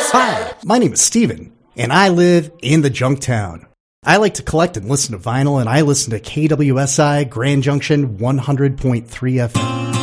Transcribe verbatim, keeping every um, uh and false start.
Hi, my name is Steven, and I live in the Junktown. I like to collect and listen to vinyl, and I listen to K W S I Grand Junction one hundred point three F M.